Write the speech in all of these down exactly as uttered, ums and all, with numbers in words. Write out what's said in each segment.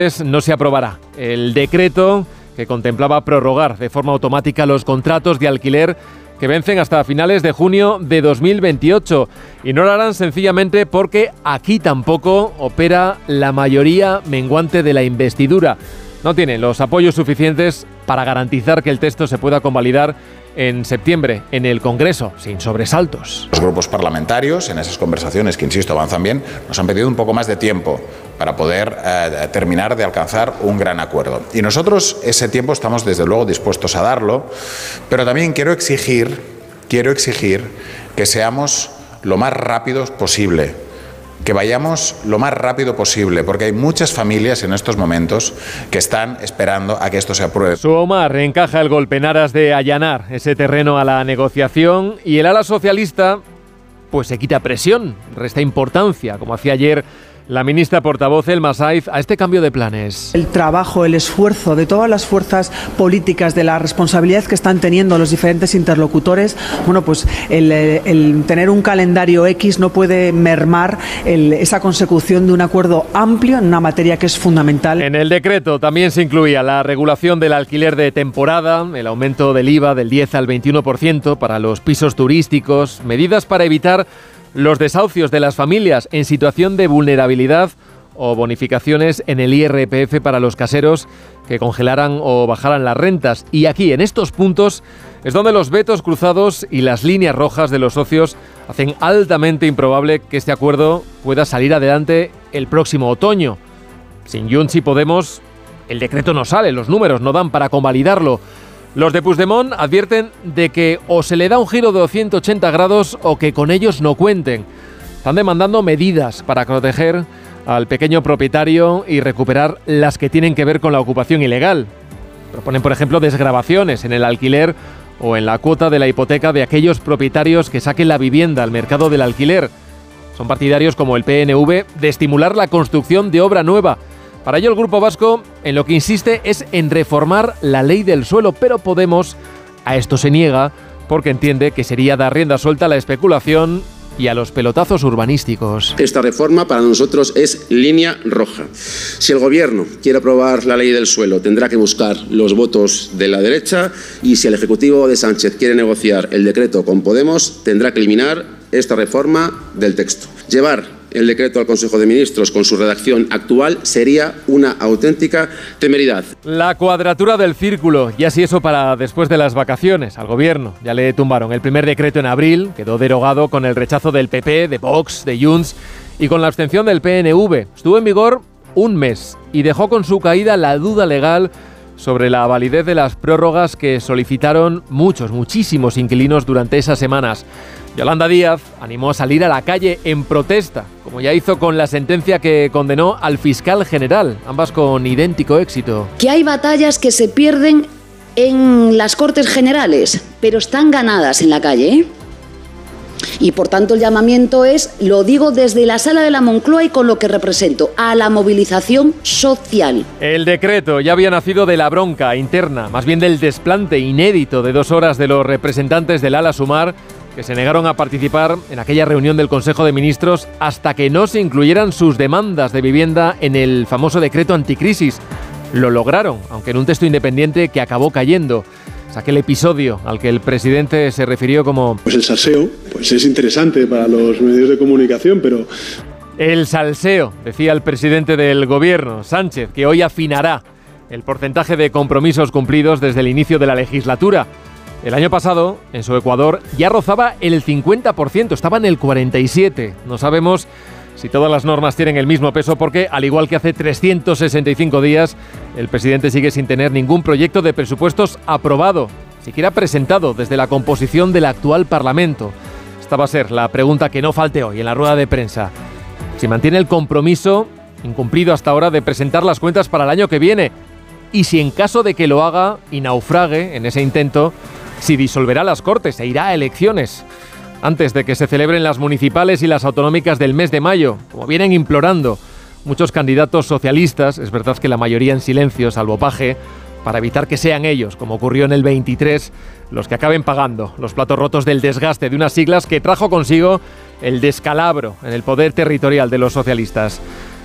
No se aprobará el decreto que contemplaba prorrogar de forma automática los contratos de alquiler que vencen hasta finales de junio de dos mil veintiocho. Y no lo harán sencillamente porque aquí tampoco opera la mayoría menguante de la investidura. No tienen los apoyos suficientes para garantizar que el texto se pueda convalidar en septiembre en el Congreso, sin sobresaltos. Los grupos parlamentarios, en esas conversaciones que, insisto, avanzan bien, nos han pedido un poco más de tiempo para poder eh, terminar de alcanzar un gran acuerdo. Y nosotros ese tiempo estamos, desde luego, dispuestos a darlo, pero también quiero exigir, quiero exigir que seamos lo más rápidos posible, que vayamos lo más rápido posible, porque hay muchas familias en estos momentos que están esperando a que esto se apruebe. Suomar encaja el golpe en aras de allanar ese terreno a la negociación y el ala socialista pues se quita presión, resta importancia, como hacía ayer la ministra portavoz Elma Saiz, a este cambio de planes. El trabajo, el esfuerzo de todas las fuerzas políticas, de la responsabilidad que están teniendo los diferentes interlocutores, bueno, pues el, el tener un calendario X no puede mermar el, esa consecución de un acuerdo amplio en una materia que es fundamental. En el decreto también se incluía la regulación del alquiler de temporada, el aumento del I V A del diez al veintiuno por ciento para los pisos turísticos, medidas para evitar los desahucios de las familias en situación de vulnerabilidad o bonificaciones en el I R P F para los caseros que congelaran o bajaran las rentas. Y aquí, en estos puntos, es donde los vetos cruzados y las líneas rojas de los socios hacen altamente improbable que este acuerdo pueda salir adelante el próximo otoño. Sin Junts y Podemos, el decreto no sale, los números no dan para convalidarlo. Los de Puigdemont advierten de que o se le da un giro de ciento ochenta grados o que con ellos no cuenten. Están demandando medidas para proteger al pequeño propietario y recuperar las que tienen que ver con la ocupación ilegal. Proponen, por ejemplo, desgravaciones en el alquiler o en la cuota de la hipoteca de aquellos propietarios que saquen la vivienda al mercado del alquiler. Son partidarios, como el P N V, de estimular la construcción de obra nueva. Para ello, el Grupo Vasco en lo que insiste es en reformar la ley del suelo, pero Podemos a esto se niega porque entiende que sería dar rienda suelta a la especulación y a los pelotazos urbanísticos. Esta reforma para nosotros es línea roja. Si el Gobierno quiere aprobar la ley del suelo, tendrá que buscar los votos de la derecha, y si el Ejecutivo de Sánchez quiere negociar el decreto con Podemos, tendrá que eliminar esta reforma del texto. Llevar el decreto al Consejo de Ministros con su redacción actual sería una auténtica temeridad. La cuadratura del círculo, y así eso para después de las vacaciones. Al Gobierno ya le tumbaron el primer decreto en abril, quedó derogado con el rechazo del P P, de Vox, de Junts y con la abstención del P N V. Estuvo en vigor un mes y dejó con su caída la duda legal sobre la validez de las prórrogas que solicitaron muchos, muchísimos inquilinos durante esas semanas. Yolanda Díaz animó a salir a la calle en protesta, como ya hizo con la sentencia que condenó al fiscal general, ambas con idéntico éxito. Que hay batallas que se pierden en las Cortes Generales, pero están ganadas en la calle, ¿eh? Y por tanto el llamamiento es, lo digo desde la sala de la Moncloa y con lo que represento, a la movilización social. El decreto ya había nacido de la bronca interna, más bien del desplante inédito de dos horas de los representantes del ala Sumar, que se negaron a participar en aquella reunión del Consejo de Ministros hasta que no se incluyeran sus demandas de vivienda en el famoso decreto anticrisis. Lo lograron, aunque en un texto independiente que acabó cayendo. Es aquel episodio al que el presidente se refirió como... Pues el salseo, pues es interesante para los medios de comunicación, pero... El salseo, decía el presidente del Gobierno, Sánchez, que hoy afinará el porcentaje de compromisos cumplidos desde el inicio de la legislatura. El año pasado, en su Ecuador, ya rozaba el cincuenta por ciento, estaba en el cuarenta y siete por ciento. No sabemos si todas las normas tienen el mismo peso porque, al igual que hace trescientos sesenta y cinco días, el presidente sigue sin tener ningún proyecto de presupuestos aprobado, siquiera presentado desde la composición del actual Parlamento. Esta va a ser la pregunta que no falte hoy en la rueda de prensa. Si mantiene el compromiso, incumplido hasta ahora, de presentar las cuentas para el año que viene, y si en caso de que lo haga y naufrague en ese intento, si disolverá las Cortes e irá a elecciones antes de que se celebren las municipales y las autonómicas del mes de mayo, como vienen implorando muchos candidatos socialistas. Es verdad que la mayoría en silencio, salvo Paje, para evitar que sean ellos, como ocurrió en el veintitrés, los que acaben pagando los platos rotos del desgaste de unas siglas que trajo consigo el descalabro en el poder territorial de los socialistas.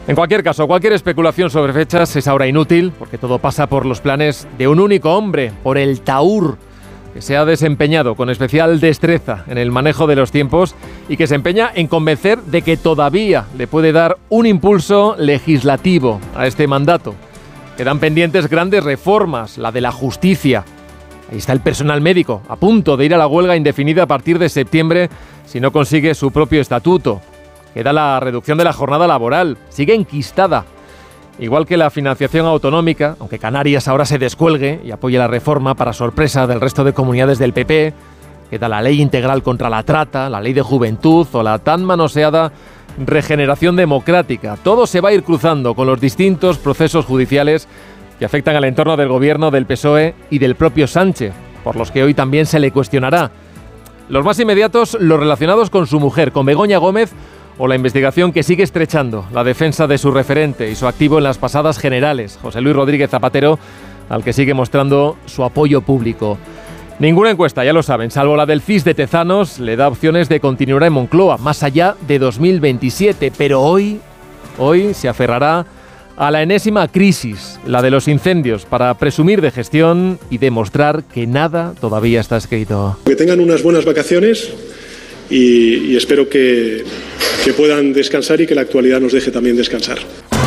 En cualquier caso, cualquier especulación sobre fechas es ahora inútil, porque todo pasa por los planes de un único hombre, por el Taur, que se ha desempeñado con especial destreza en el manejo de los tiempos y que se empeña en convencer de que todavía le puede dar un impulso legislativo a este mandato. Quedan pendientes grandes reformas, la de la justicia. Ahí está el personal médico, a punto de ir a la huelga indefinida a partir de septiembre si no consigue su propio estatuto. Queda la reducción de la jornada laboral, sigue enquistada. Igual que la financiación autonómica, aunque Canarias ahora se descuelgue y apoye la reforma para sorpresa del resto de comunidades del P P, queda la ley integral contra la trata, la ley de juventud o la tan manoseada regeneración democrática. Todo se va a ir cruzando con los distintos procesos judiciales que afectan al entorno del gobierno del P S O E y del propio Sánchez, por los que hoy también se le cuestionará. Los más inmediatos, los relacionados con su mujer, con Begoña Gómez, o la investigación que sigue estrechando la defensa de su referente y su activo en las pasadas generales, José Luis Rodríguez Zapatero, al que sigue mostrando su apoyo público. Ninguna encuesta, ya lo saben, salvo la del C I S de Tezanos, le da opciones de continuar en Moncloa, más allá de dos mil veintisiete, pero hoy, hoy se aferrará a la enésima crisis, la de los incendios, para presumir de gestión y demostrar que nada todavía está escrito. Que tengan unas buenas vacaciones y, y espero que, que puedan descansar y que la actualidad nos deje también descansar.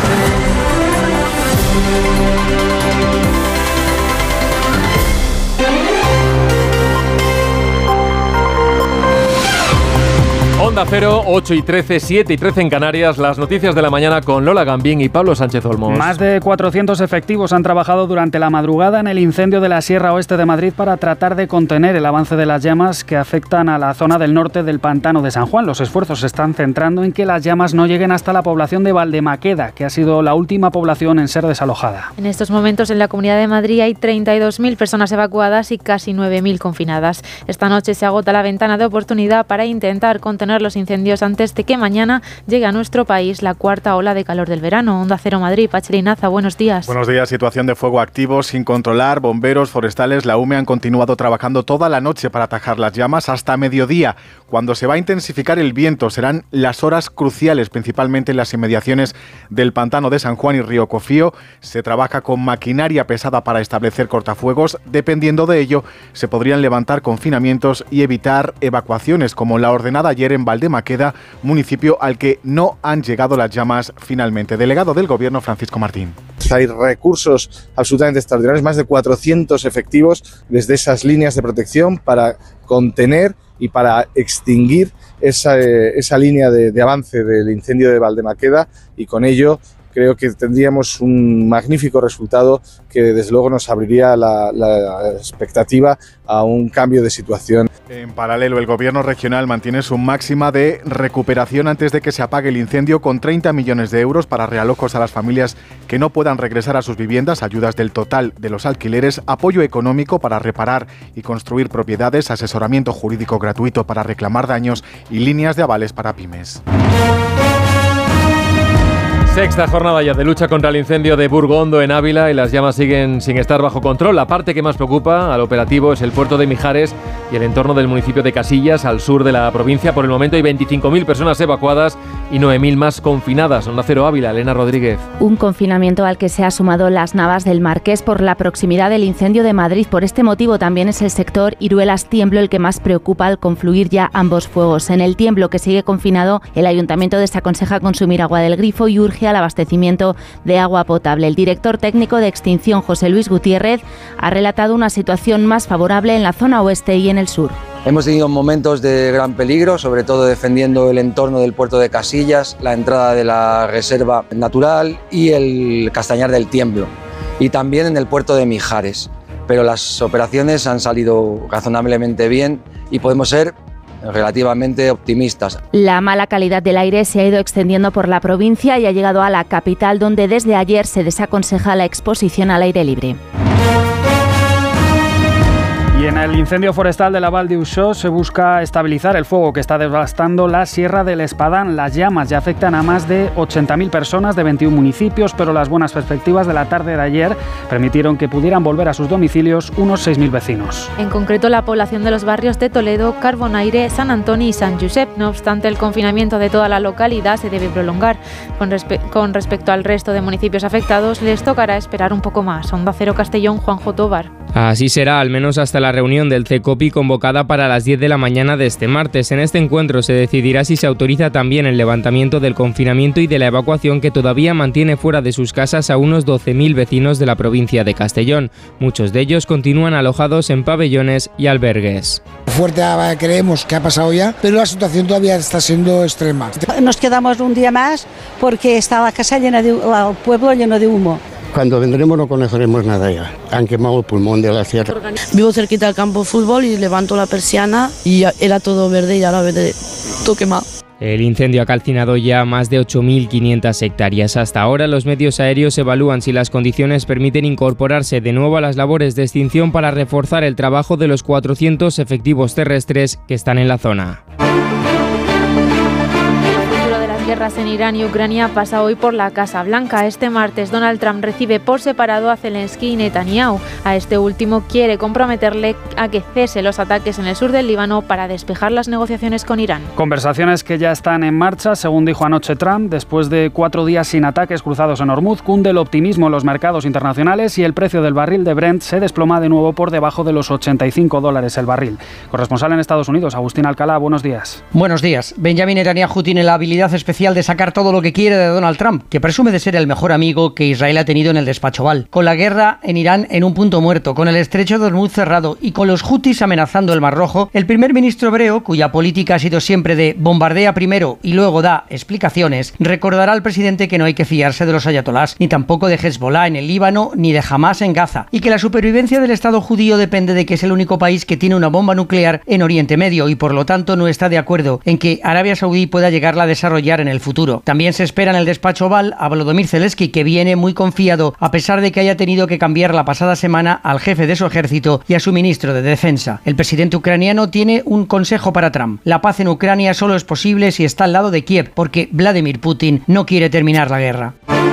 Onda Cero, ocho y trece, siete y trece en Canarias, las noticias de la mañana con Lola Gambín y Pablo Sánchez Olmos. Más de cuatrocientos efectivos han trabajado durante la madrugada en el incendio de la Sierra Oeste de Madrid para tratar de contener el avance de las llamas que afectan a la zona del norte del pantano de San Juan. Los esfuerzos se están centrando en que las llamas no lleguen hasta la población de Valdemaqueda, que ha sido la última población en ser desalojada. En estos momentos en la Comunidad de Madrid hay treinta y dos mil personas evacuadas y casi nueve mil confinadas. Esta noche se agota la ventana de oportunidad para intentar contener los incendios antes de que mañana llegue a nuestro país la cuarta ola de calor del verano. Onda Cero Madrid, Pachelinaza, buenos días. Buenos días. Situación de fuego activo sin controlar. Bomberos forestales, la U M E han continuado trabajando toda la noche para atajar las llamas hasta mediodía. Cuando se va a intensificar el viento serán las horas cruciales, principalmente en las inmediaciones del pantano de San Juan y Río Cofío. Se trabaja con maquinaria pesada para establecer cortafuegos. Dependiendo de ello, se podrían levantar confinamientos y evitar evacuaciones, como la ordenada ayer en Valdemaqueda, municipio al que no han llegado las llamas finalmente. Delegado del Gobierno, Francisco Martín. Hay recursos absolutamente extraordinarios, más de cuatrocientos efectivos desde esas líneas de protección para contener y para extinguir esa, esa línea de, de avance del incendio de Valdemaqueda, y con ello creo que tendríamos un magnífico resultado que desde luego nos abriría la, la expectativa a un cambio de situación. En paralelo, el Gobierno regional mantiene su máxima de recuperación antes de que se apague el incendio, con treinta millones de euros para realojos a las familias que no puedan regresar a sus viviendas, ayudas del total de los alquileres, apoyo económico para reparar y construir propiedades, asesoramiento jurídico gratuito para reclamar daños y líneas de avales para pymes. Sexta jornada ya de lucha contra el incendio de Burgondo en Ávila, y las llamas siguen sin estar bajo control. La parte que más preocupa al operativo es el puerto de Mijares y el entorno del municipio de Casillas, al sur de la provincia. Por el momento hay veinticinco mil personas evacuadas y nueve mil más confinadas. Onda Cero Ávila, Elena Rodríguez. Un confinamiento al que se ha sumado Las Navas del Marqués por la proximidad del incendio de Madrid. Por este motivo también es el sector Iruelas-Tiemblo el que más preocupa al confluir ya ambos fuegos. En el Tiemblo, que sigue confinado, el ayuntamiento desaconseja consumir agua del grifo y urge al abastecimiento de agua potable. El director técnico de extinción, José Luis Gutiérrez, ha relatado una situación más favorable en la zona oeste y en el sur. Hemos tenido momentos de gran peligro, sobre todo defendiendo el entorno del puerto de Casillas, la entrada de la reserva natural y el Castañar del Tiemblo, y también en el puerto de Mijares. Pero las operaciones han salido razonablemente bien y podemos ser relativamente optimistas. La mala calidad del aire se ha ido extendiendo por la provincia y ha llegado a la capital, donde desde ayer se desaconseja la exposición al aire libre. Y Y en el incendio forestal de la Val d'Uixó se busca estabilizar el fuego que está devastando la Sierra del Espadán. Las llamas ya afectan a más de ochenta mil personas de veintiún municipios, pero las buenas perspectivas de la tarde de ayer permitieron que pudieran volver a sus domicilios unos seis mil vecinos. En concreto, la población de los barrios de Toledo, Carbonaire, San Antonio y San Josep. No obstante, el confinamiento de toda la localidad se debe prolongar. Con, respe- con respecto al resto de municipios afectados, les tocará esperar un poco más. Onda Cero Castellón, Juanjo Tobar. Así será, al menos hasta la reunión del CECOPI convocada para las diez de la mañana de este martes. En este encuentro se decidirá si se autoriza también el levantamiento del confinamiento y de la evacuación que todavía mantiene fuera de sus casas a unos doce mil vecinos de la provincia de Castellón. Muchos de ellos continúan alojados en pabellones y albergues. Fuerte creemos que ha pasado ya, pero la situación todavía está siendo extrema. Nos quedamos un día más porque está la casa llena de, el pueblo lleno de humo. Cuando vendremos no conoceremos nada ya. Han quemado el pulmón de la sierra. Vivo cerquita del campo de fútbol y levanto la persiana y era todo verde y ahora verde, todo quemado. El incendio ha calcinado ya más de ocho mil quinientas hectáreas. Hasta ahora los medios aéreos evalúan si las condiciones permiten incorporarse de nuevo a las labores de extinción para reforzar el trabajo de los cuatrocientos efectivos terrestres que están en la zona. Guerras en Irán y Ucrania pasa hoy por la Casa Blanca. Este martes Donald Trump recibe por separado a Zelensky y Netanyahu. A este último quiere comprometerle a que cese los ataques en el sur del Líbano para despejar las negociaciones con Irán. Conversaciones que ya están en marcha, según dijo anoche Trump. Después de cuatro días sin ataques cruzados en Hormuz, cunde el optimismo en los mercados internacionales y el precio del barril de Brent se desploma de nuevo por debajo de los ochenta y cinco dólares el barril. Corresponsal en Estados Unidos, Agustín Alcalá, buenos días. Buenos días. Benjamin Netanyahu tiene la habilidad especial de sacar todo lo que quiere de Donald Trump, que presume de ser el mejor amigo que Israel ha tenido en el despacho Oval. Con la guerra en Irán en un punto muerto, con el estrecho de Hormuz cerrado y con los hutis amenazando el Mar Rojo, el primer ministro hebreo, cuya política ha sido siempre de bombardea primero y luego da explicaciones, recordará al presidente que no hay que fiarse de los ayatolás, ni tampoco de Hezbollah en el Líbano, ni de Hamás en Gaza, y que la supervivencia del Estado judío depende de que es el único país que tiene una bomba nuclear en Oriente Medio y por lo tanto no está de acuerdo en que Arabia Saudí pueda llegarla a desarrollar en el futuro. También se espera en el despacho Oval a Volodymyr Zelensky, que viene muy confiado a pesar de que haya tenido que cambiar la pasada semana al jefe de su ejército y a su ministro de Defensa. El presidente ucraniano tiene un consejo para Trump. La paz en Ucrania solo es posible si está al lado de Kiev, porque Vladimir Putin no quiere terminar la guerra.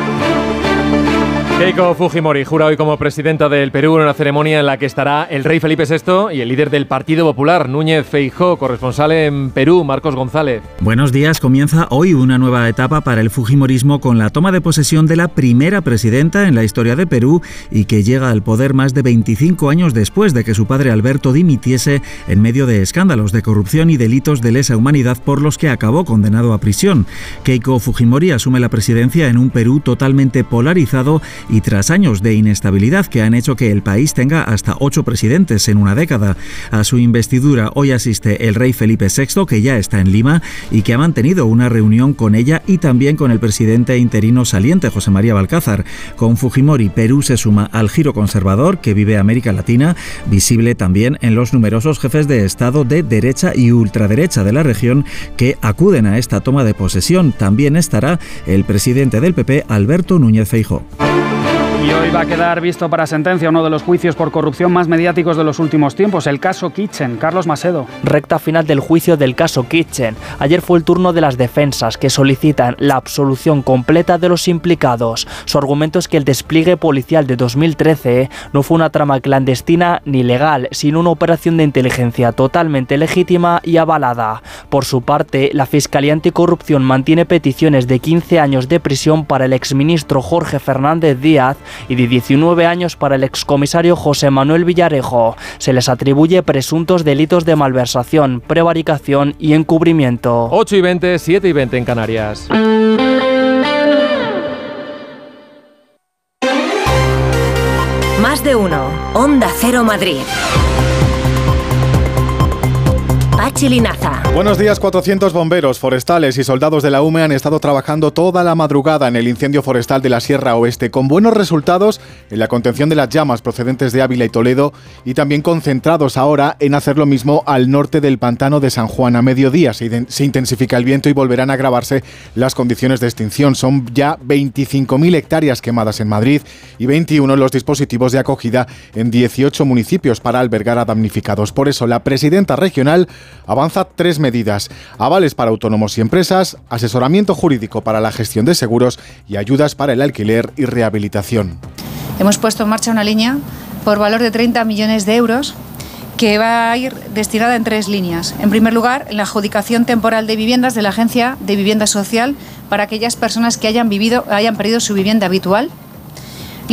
Keiko Fujimori jura hoy como presidenta del Perú en una ceremonia en la que estará el rey Felipe sexto y el líder del Partido Popular, Núñez Feijóo. Corresponsal en Perú, Marcos González. Buenos días. Comienza hoy una nueva etapa para el fujimorismo con la toma de posesión de la primera presidenta en la historia de Perú y que llega al poder más de veinticinco años después de que su padre Alberto dimitiese en medio de escándalos de corrupción y delitos de lesa humanidad por los que acabó condenado a prisión. Keiko Fujimori asume la presidencia en un Perú totalmente polarizado y tras años de inestabilidad que han hecho que el país tenga hasta ocho presidentes en una década. A su investidura hoy asiste el rey Felipe sexto, que ya está en Lima y que ha mantenido una reunión con ella y también con el presidente interino saliente, José María Balcázar. Con Fujimori, Perú se suma al giro conservador que vive América Latina, visible también en los numerosos jefes de Estado de derecha y ultraderecha de la región que acuden a esta toma de posesión. También estará el presidente del P P, Alberto Núñez Feijóo. Y hoy va a quedar visto para sentencia uno de los juicios por corrupción más mediáticos de los últimos tiempos, el caso Kitchen. Carlos Macedo. Recta final del juicio del caso Kitchen. Ayer fue el turno de las defensas, que solicitan la absolución completa de los implicados. Su argumento es que el despliegue policial de dos mil trece no fue una trama clandestina ni legal, sino una operación de inteligencia totalmente legítima y avalada. Por su parte, la Fiscalía Anticorrupción mantiene peticiones de quince años de prisión para el exministro Jorge Fernández Díaz y de diecinueve años para el excomisario José Manuel Villarejo. Se les atribuye presuntos delitos de malversación, prevaricación y encubrimiento. ocho y veinte, siete y veinte en Canarias. Más de uno. Onda Cero Madrid. Pachi Linaza. Buenos días. Cuatrocientos bomberos, forestales y soldados de la U M E han estado trabajando toda la madrugada en el incendio forestal de la Sierra Oeste, con buenos resultados en la contención de las llamas procedentes de Ávila y Toledo, y también concentrados ahora en hacer lo mismo al norte del pantano de San Juan. A mediodía se, se intensifica el viento y volverán a agravarse las condiciones de extinción. Son ya veinticinco mil hectáreas quemadas en Madrid y veintiuno los dispositivos de acogida en dieciocho municipios para albergar a damnificados. Por eso la presidenta regional avanza tres medidas: avales para autónomos y empresas, asesoramiento jurídico para la gestión de seguros y ayudas para el alquiler y rehabilitación. Hemos puesto en marcha una línea por valor de treinta millones de euros que va a ir destinada en tres líneas. En primer lugar, en la adjudicación temporal de viviendas de la Agencia de Vivienda Social para aquellas personas que hayan vivido, hayan perdido su vivienda habitual.